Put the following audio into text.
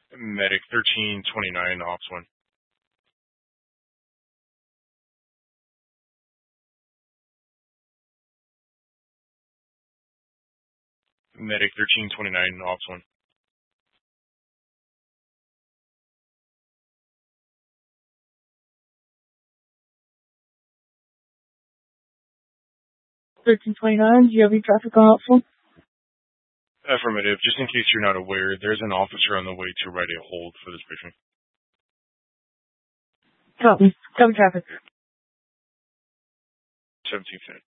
Medic 1329, Ops 1. Medic 1329, Ops 1. 1329, do you have any traffic on Ops 1? Affirmative. Just in case you're not aware, there's an officer on the way to write a hold for this patient. Copy. Copy traffic. 17th.